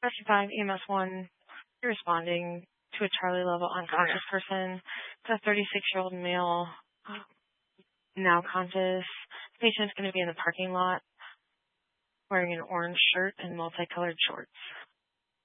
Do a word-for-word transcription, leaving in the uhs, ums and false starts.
Rescue five, E M S one, you're responding to a Charlie level unconscious person. It's a thirty-six-year-old male, now conscious. The patient's going to be in the parking lot wearing an orange shirt and multicolored shorts.